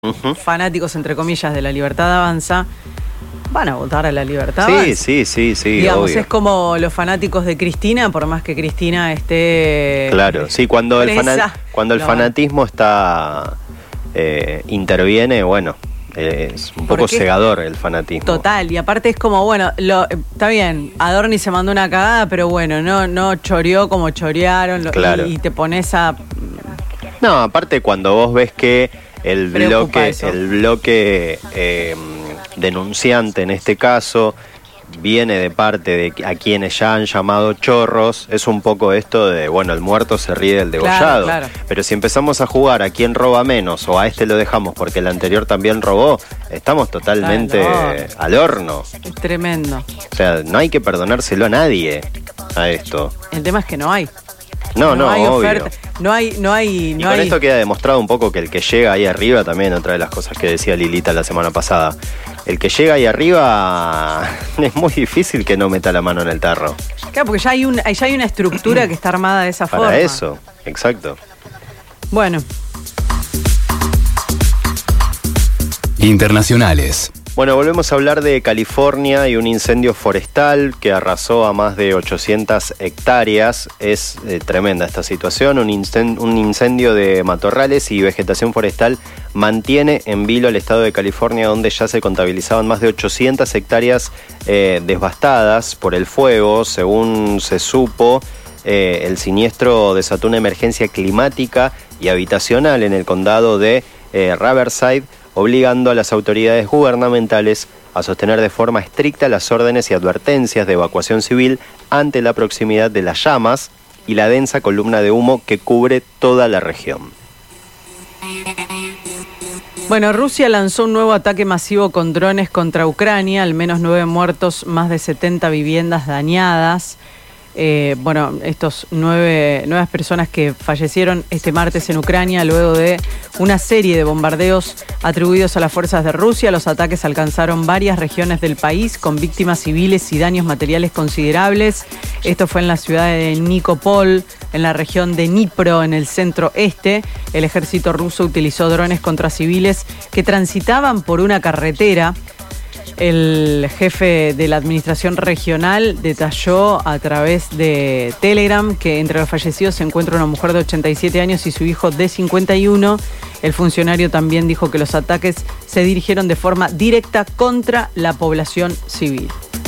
fanáticos, entre comillas, de La Libertad Avanza, van a votar a La Libertad Sí, Avanza. sí, Digamos, obvio. es como los fanáticos de Cristina, por más que Cristina esté... Claro, sí, cuando el fanatismo está interviene, bueno, es un poco cegador el fanatismo. Total, y aparte es como, bueno, está bien, Adorni se mandó una cagada, pero bueno, no choreó como chorearon, Claro. y te pones a... No, aparte cuando vos ves que el bloque denunciante en este caso viene de parte de a quienes ya han llamado chorros, es un poco esto de, bueno, el muerto se ríe del degollado. Claro. Pero si empezamos a jugar a quién roba menos o a este lo dejamos porque el anterior también robó, estamos totalmente al horno. Es tremendo. O sea, no hay que perdonárselo a nadie a esto. El tema es que no hay. No hay obvio. oferta, no hay. Y con esto queda demostrado un poco que el que llega ahí arriba, también otra de las cosas que decía Lilita la semana pasada, el que llega ahí arriba es muy difícil que no meta la mano en el tarro. Claro, porque ya hay una estructura que está armada de esa forma. Para eso, exacto. Bueno. Internacionales. Bueno, volvemos a hablar de California y un incendio forestal que arrasó a más de 800 hectáreas. Es tremenda esta situación. Un incendio de matorrales y vegetación forestal mantiene en vilo el estado de California, donde ya se contabilizaban más de 800 hectáreas devastadas por el fuego. Según se supo, el siniestro desató una emergencia climática y habitacional en el condado de Riverside, obligando a las autoridades gubernamentales a sostener de forma estricta las órdenes y advertencias de evacuación civil ante la proximidad de las llamas y la densa columna de humo que cubre toda la región. Bueno, Rusia lanzó un nuevo ataque masivo con drones contra Ucrania, al menos 9 muertos, más de 70 viviendas dañadas. Estos nuevas personas que fallecieron este martes en Ucrania luego de una serie de bombardeos atribuidos a las fuerzas de Rusia. Los ataques alcanzaron varias regiones del país con víctimas civiles y daños materiales considerables. Esto fue en la ciudad de Nikopol, en la región de Dnipro, en el centro-este. El ejército ruso utilizó drones contra civiles que transitaban por una carretera. El jefe de la administración regional detalló a través de Telegram que entre los fallecidos se encuentra una mujer de 87 años y su hijo de 51. El funcionario también dijo que los ataques se dirigieron de forma directa contra la población civil.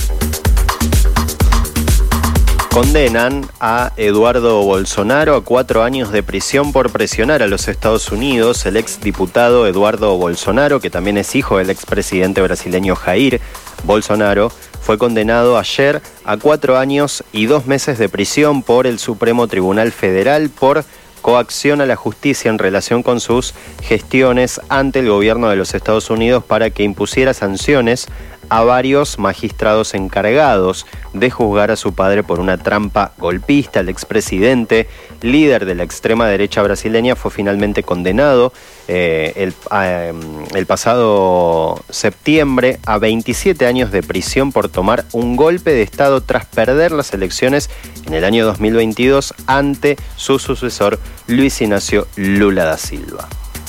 Condenan a Eduardo Bolsonaro a 4 años de prisión por presionar a los Estados Unidos. El exdiputado Eduardo Bolsonaro, que también es hijo del expresidente brasileño Jair Bolsonaro, fue condenado ayer a 4 años y 2 meses de prisión por el Supremo Tribunal Federal por coacción a la justicia en relación con sus gestiones ante el gobierno de los Estados Unidos para que impusiera sanciones a varios magistrados encargados de juzgar a su padre por una trampa golpista. El expresidente, líder de la extrema derecha brasileña, fue finalmente condenado el pasado septiembre a 27 años de prisión por tomar un golpe de Estado tras perder las elecciones en el año 2022 ante su sucesor Luis Ignacio Lula da Silva.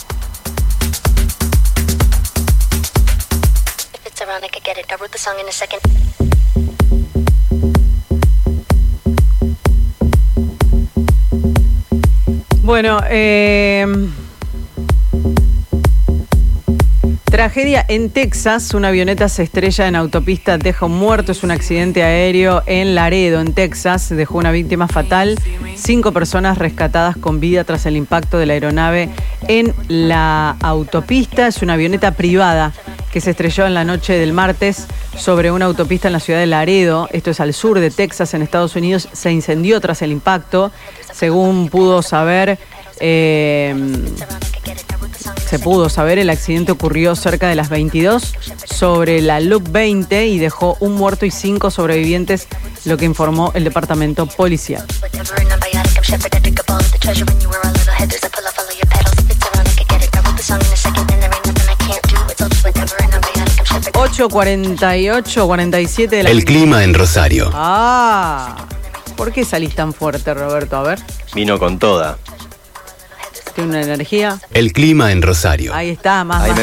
Bueno, tragedia en Texas. Una avioneta se estrella en autopista, deja un muerto. Es un accidente aéreo en Laredo, en Texas. Dejó una víctima fatal. 5 personas rescatadas con vida tras el impacto de la aeronave en la autopista. Es una avioneta privada que se estrelló en la noche del martes sobre una autopista en la ciudad de Laredo. Esto es al sur de Texas, en Estados Unidos. Se incendió tras el impacto. Según pudo saber, el accidente ocurrió cerca de las 22 sobre la Loop 20 y dejó un muerto y 5 sobrevivientes, lo que informó el departamento policial. 8:48, 47 de la... El clima en Rosario. ¿Por qué salís tan fuerte, Roberto? A ver. Vino con toda. tiene una energía. El clima en Rosario. Ahí está, más, Ahí más